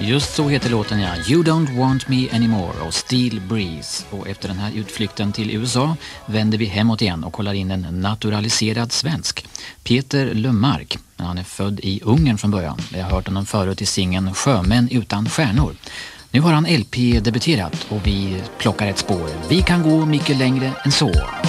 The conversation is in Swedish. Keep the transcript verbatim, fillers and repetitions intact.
Just så heter låten, ja. You Don't Want Me Anymore och Steel Breeze. Och efter den här utflykten till U S A vänder vi hemåt igen och kollar in en naturaliserad svensk. Peter Lemark. Han är född i Ungern från början. Vi har hört honom förut i singeln Sjömän utan stjärnor. Nu har han L P-debuterat och vi plockar ett spår. Vi kan gå mycket längre än så.